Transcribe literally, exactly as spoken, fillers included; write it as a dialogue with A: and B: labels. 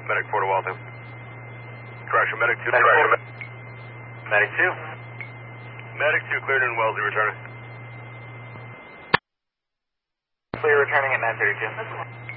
A: Medic four to Waltham. Correction, Medic two.
B: Medic
A: Correction.
B: Medic two.
A: Medic two cleared in Wellesley, returning.
B: Clear returning at nine thirty-two.